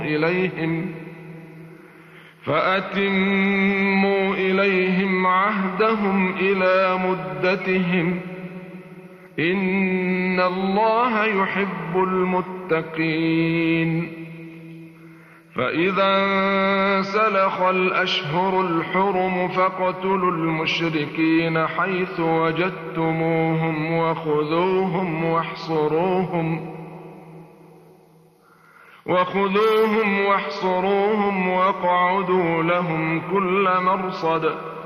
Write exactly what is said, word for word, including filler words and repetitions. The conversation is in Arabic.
إليهم فأتموا إليهم عهدهم إلى مدتهم إن الله يحب المتقين. فإذا انسلخ الأشهر الحرم فاقتلوا المشركين حيث وجدتموهم وخذوهم واحصروهم وخذوهم واحصروهم واقعدوا لهم كل مرصد